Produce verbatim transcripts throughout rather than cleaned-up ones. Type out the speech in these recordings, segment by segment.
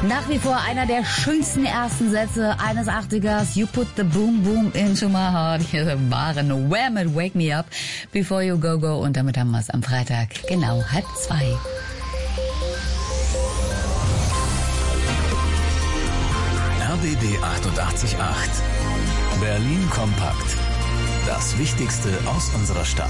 Nach wie vor einer der schönsten ersten Sätze eines achtzigers. You put the boom boom into my heart. Hier waren Wham! Mit Wake Me Up Before You Go Go. Und damit haben wir es am Freitag genau halb zwei. R B B achtundachtzig Komma acht. Berlin kompakt. Das Wichtigste aus unserer Stadt.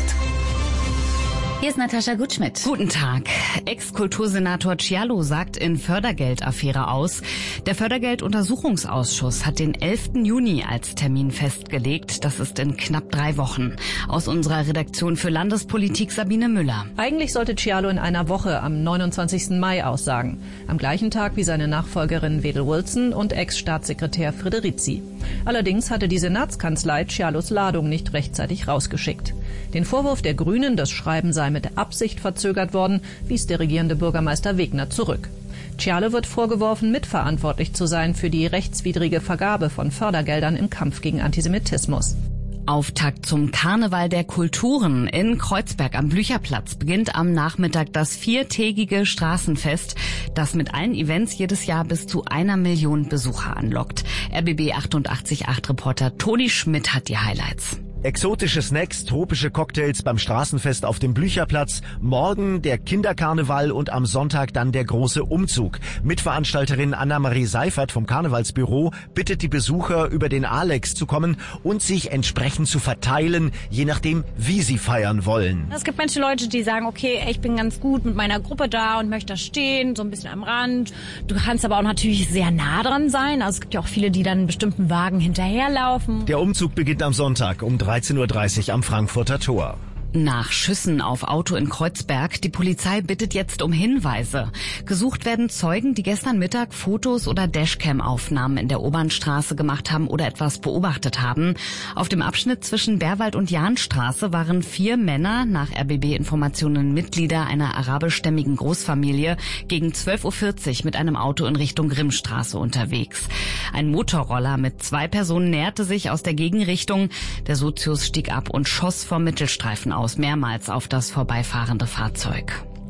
Hier ist Natascha Gutschmidt. Guten Tag. Ex-Kultursenator Cialo sagt in Fördergeldaffäre aus. Der Fördergelduntersuchungsausschuss hat den elften Juni als Termin festgelegt. Das ist in knapp drei Wochen. Aus unserer Redaktion für Landespolitik Sabine Müller. Eigentlich sollte Cialo in einer Woche am neunundzwanzigsten Mai aussagen. Am gleichen Tag wie seine Nachfolgerin Wedel Wilson und Ex-Staatssekretär Frederici. Allerdings hatte die Senatskanzlei Cialos Ladung nicht rechtzeitig rausgeschickt. Den Vorwurf der Grünen, das Schreiben sei mit Absicht verzögert worden, wies der regierende Bürgermeister Wegner zurück. Cialo wird vorgeworfen, mitverantwortlich zu sein für die rechtswidrige Vergabe von Fördergeldern im Kampf gegen Antisemitismus. Auftakt zum Karneval der Kulturen. In Kreuzberg am Blücherplatz beginnt am Nachmittag das viertägige Straßenfest, das mit allen Events jedes Jahr bis zu einer Million Besucher anlockt. R B B achtundachtzig Komma acht Reporter Toni Schmidt hat die Highlights. Exotische Snacks, tropische Cocktails beim Straßenfest auf dem Blücherplatz, morgen der Kinderkarneval und am Sonntag dann der große Umzug. Mitveranstalterin Anna-Marie Seifert vom Karnevalsbüro bittet die Besucher, über den Alex zu kommen und sich entsprechend zu verteilen, je nachdem, wie sie feiern wollen. Es gibt manche Leute, die sagen, okay, ich bin ganz gut mit meiner Gruppe da und möchte da stehen, so ein bisschen am Rand. Du kannst aber auch natürlich sehr nah dran sein. Also es gibt ja auch viele, die dann einen bestimmten Wagen hinterherlaufen. Der Umzug beginnt am Sonntag um dreizehn Uhr dreißig am Frankfurter Tor. Nach Schüssen auf Auto in Kreuzberg. Die Polizei bittet jetzt um Hinweise. Gesucht werden Zeugen, die gestern Mittag Fotos oder Dashcam-Aufnahmen in der Obernstraße gemacht haben oder etwas beobachtet haben. Auf dem Abschnitt zwischen Bärwald und Jahnstraße waren vier Männer, nach R B B-Informationen Mitglieder einer arabischstämmigen Großfamilie, gegen zwölf Uhr vierzig mit einem Auto in Richtung Grimmstraße unterwegs. Ein Motorroller mit zwei Personen näherte sich aus der Gegenrichtung. Der Sozius stieg ab und schoss vom Mittelstreifen aus mehrmals auf das vorbeifahrende Fahrzeug.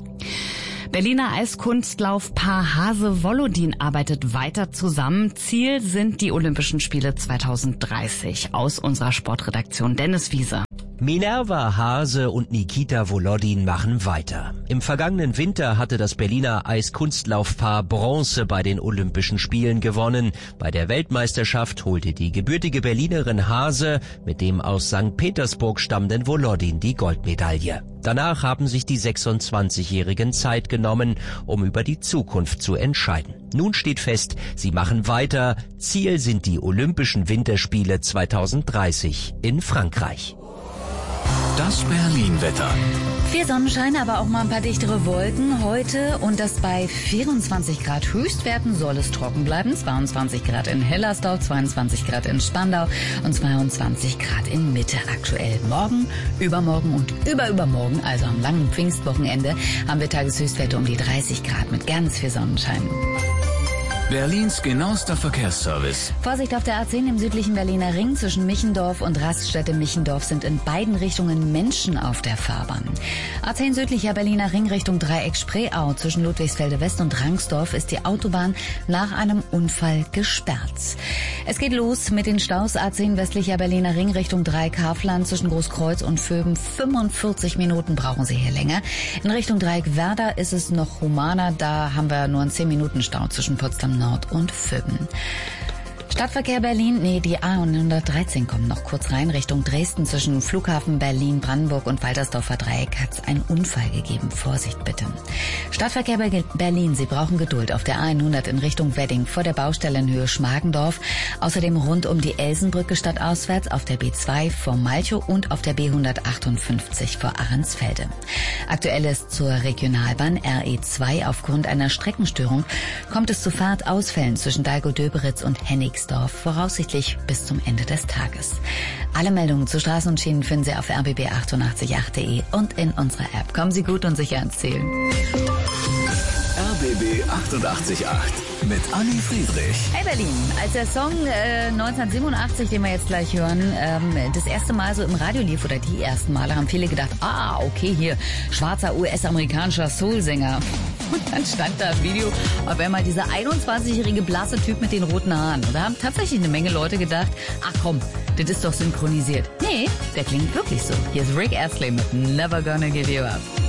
Berliner Eiskunstlaufpaar Hase-Volodin arbeitet weiter zusammen. Ziel sind die Olympischen Spiele zweitausenddreißig. Aus unserer Sportredaktion Dennis Wiese. Minerva Hase und Nikita Volodin machen weiter. Im vergangenen Winter hatte das Berliner Eiskunstlaufpaar Bronze bei den Olympischen Spielen gewonnen. Bei der Weltmeisterschaft holte die gebürtige Berlinerin Hase mit dem aus Sankt Petersburg stammenden Volodin die Goldmedaille. Danach haben sich die sechsundzwanzigjährigen Zeit genommen, um über die Zukunft zu entscheiden. Nun steht fest, sie machen weiter. Ziel sind die Olympischen Winterspiele zweitausenddreißig in Frankreich. Das Berlin-Wetter. Viel Sonnenschein, aber auch mal ein paar dichtere Wolken heute und das bei vierundzwanzig Grad Höchstwerten soll es trocken bleiben. zweiundzwanzig Grad in Hellersdorf, zweiundzwanzig Grad in Spandau und zweiundzwanzig Grad in Mitte aktuell. Morgen, übermorgen und überübermorgen, also am langen Pfingstwochenende, haben wir Tageshöchstwerte um die dreißig Grad mit ganz viel Sonnenschein. Berlins genauester Verkehrsservice. Vorsicht auf der A zehn im südlichen Berliner Ring. Zwischen Michendorf und Raststätte-Michendorf sind in beiden Richtungen Menschen auf der Fahrbahn. A zehn südlicher Berliner Ring Richtung Dreieck Spreeau. Zwischen Ludwigsfelde West und Rangsdorf ist die Autobahn nach einem Unfall gesperrt. Es geht los mit den Staus. A zehn westlicher Berliner Ring Richtung Dreieck Hafland. Zwischen Großkreuz und Vöben fünfundvierzig Minuten brauchen Sie hier länger. In Richtung Dreieck Werder ist es noch humaner. Da haben wir nur einen zehn Minuten Stau zwischen Potsdam Nord und Vöben. Stadtverkehr Berlin, nee, die A hundertdreizehn kommt noch kurz rein Richtung Dresden. Zwischen Flughafen Berlin, Brandenburg und Waltersdorfer Dreieck hat es einen Unfall gegeben. Vorsicht bitte. Stadtverkehr Berlin, Sie brauchen Geduld auf der A hundert in Richtung Wedding vor der Baustelle in Höhe Schmargendorf. Außerdem rund um die Elsenbrücke stadtauswärts auf der B zwei vor Malchow und auf der B hundertachtundfünfzig vor Ahrensfelde. Aktuell ist zur Regionalbahn R E zwei aufgrund einer Streckenstörung kommt es zu Fahrtausfällen zwischen Dahlgow-Döberitz und Hennigsdorf. Voraussichtlich bis zum Ende des Tages. Alle Meldungen zu Straßen und Schienen finden Sie auf r b b achtundachtzig Komma acht punkt de und in unserer App. Kommen Sie gut und sicher ans Ziel. R B B achtundachtzig Komma acht mit Anni Friedrich. Hey Berlin, als der Song äh, neunzehnhundertsiebenundachtzig, den wir jetzt gleich hören, ähm, das erste Mal so im Radio lief oder die ersten Male, haben viele gedacht, ah, okay, hier, schwarzer U S-amerikanischer Soul-Sänger. Und dann stand da ein Video, auf einmal dieser einundzwanzigjährige blasse Typ mit den roten Haaren. Und da haben tatsächlich eine Menge Leute gedacht, ach komm, das ist doch synchronisiert. Nee, der klingt wirklich so. Hier ist Rick Astley mit Never Gonna Give You Up.